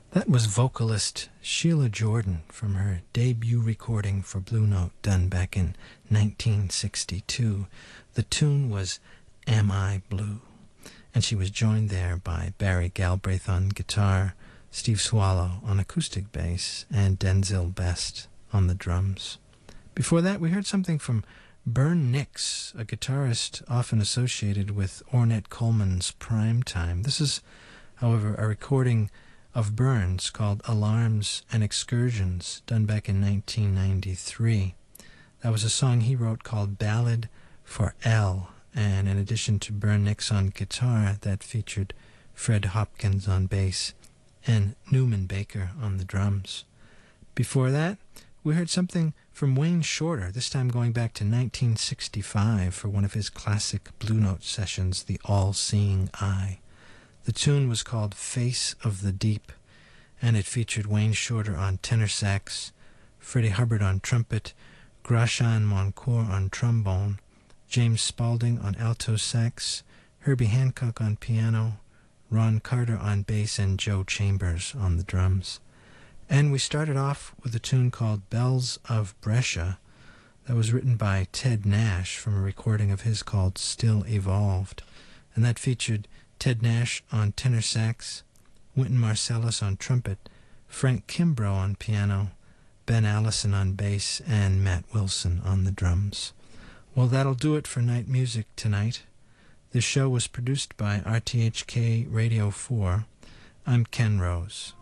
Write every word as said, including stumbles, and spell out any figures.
That was vocalist Sheila Jordan from her debut recording for Blue Note done back in nineteen sixty-two. The tune was Am I Blue? And she was joined there by Barry Galbraith on guitar, Steve Swallow on acoustic bass, and Denzil Best on the drums. Before that, we heard something from Bern Nix, a guitarist often associated with Ornette Coleman's Prime Time. This is, however, a recording of Bern's called Alarms and Excursions, done back in nineteen ninety-three. That was a song he wrote called Ballad for Elle, and in addition to Bern Nix on guitar, that featured Fred Hopkins on bass and Newman Baker on the drums. Before that, we heard something from Wayne Shorter, this time going back to nineteen sixty-five for one of his classic Blue Note sessions, The All-Seeing Eye. The tune was called Face of the Deep, and it featured Wayne Shorter on tenor sax, Freddie Hubbard on trumpet, Grachan Moncourt on trombone, James Spaulding on alto sax, Herbie Hancock on piano, Ron Carter on bass, and Joe Chambers on the drums. And we started off with a tune called Bells of Brescia that was written by Ted Nash from a recording of his called Still Evolved, and that featured Ted Nash on tenor sax, Wynton Marsalis on trumpet, Frank Kimbrough on piano, Ben Allison on bass, and Matt Wilson on the drums. Well, that'll do it for Night Music tonight. This show was produced by R T H K Radio four. I'm Ken Rose.